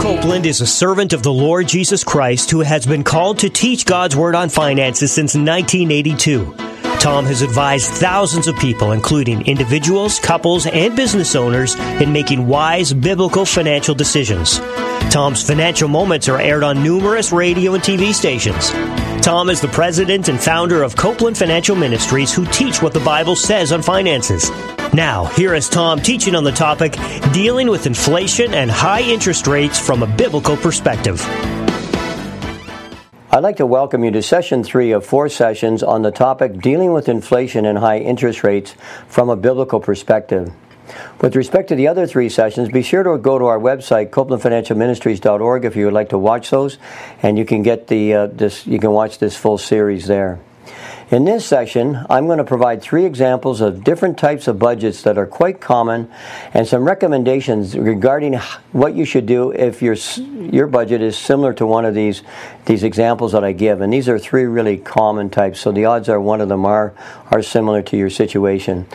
Copeland is a servant of the Lord Jesus Christ who has been called to teach God's Word on finances since 1982. Tom has advised thousands of people, including individuals, couples, and business owners, in making wise biblical financial decisions. Tom's financial moments are aired on numerous radio and TV stations. Tom is the president and founder of Copeland Financial Ministries, who teach what the Bible says on finances. Now, here is Tom teaching on the topic, dealing with inflation and high interest rates from a biblical perspective. I'd like to welcome you to Session 3 of 4 sessions on the topic, dealing with inflation and high interest rates from a biblical perspective. With respect to the other 3 sessions, be sure to go to our website, copelandfinancialministries.org, if you would like to watch those, and you can get you can watch this full series there. In this session, I'm going to provide 3 examples of different types of budgets that are quite common, and some recommendations regarding what you should do if your budget is similar to one of these examples that I give. And these are 3 really common types, so the odds are one of them are similar to your situation.